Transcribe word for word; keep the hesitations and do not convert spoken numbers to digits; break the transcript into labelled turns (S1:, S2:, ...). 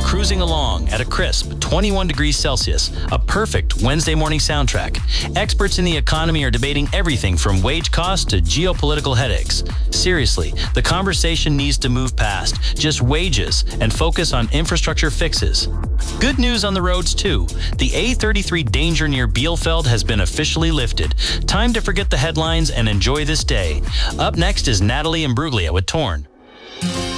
S1: cruising along at a crisp twenty-one degrees Celsius, a perfect Wednesday morning soundtrack. Experts in the economy are debating everything from wage costs to geopolitical headaches. Seriously, the conversation needs to move past just wages and focus on infrastructure fixes. Good news on the roads, too. The A thirty-three danger near Bielefeld has been officially lifted. Time to forget the headlines and enjoy this day. Up next is Natalie Imbruglia with Torn.